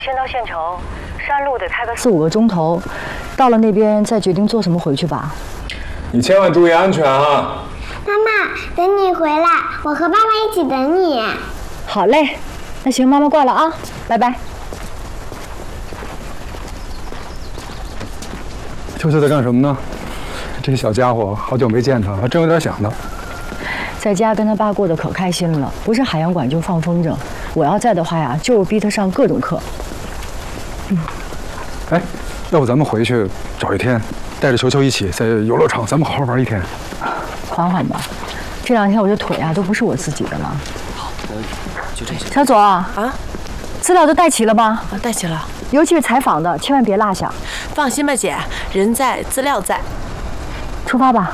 先到县城，山路得开个4、5个钟头，到了那边再决定坐什么回去吧。 你千万注意安全啊！ 妈妈，等你回来，我和爸爸一起等你。 好嘞，那行，妈妈挂了啊，拜拜。 秋秋在干什么呢？这小家伙好久没见他，还真有点想他。 在家跟他爸过得可开心了，不是海洋馆就放风筝。我要在的话呀，就逼他上各种课。 哎，要不咱们回去找一天，带着球球一起在游乐场，咱们好好玩一天。 缓缓吧，这2天我这腿啊都不是我自己的了。 好，没问题，就这些。 小左啊，资料都带齐了吗？ 带齐了， 尤其是采访的，千万别落下。 放心吧，姐，人在，资料在。 出发吧。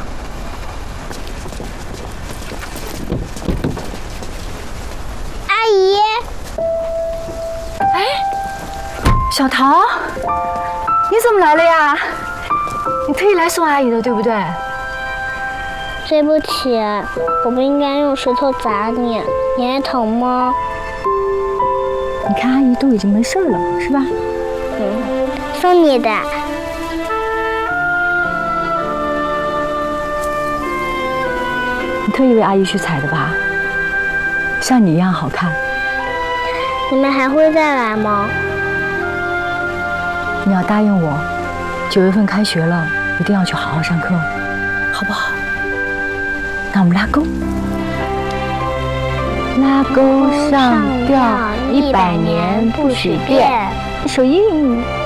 阿姨， 哎，小桃，你怎么来了呀？你特意来送阿姨的，对不对？ 对不起，我不应该用石头砸你，你还疼吗？ 你看阿姨都已经没事了，是吧？ 送你的。 你特意为阿姨去采的吧？像你一样好看。 你们还会再来吗？ 你要答应我，9月份开学了，一定要去好好上课，好不好？那我们拉钩，拉钩上吊，100年不许变，手印。